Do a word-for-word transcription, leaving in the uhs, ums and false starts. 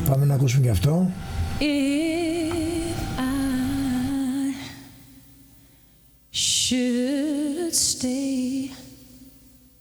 Πάμε να ακούσουμε και αυτό. If I should stay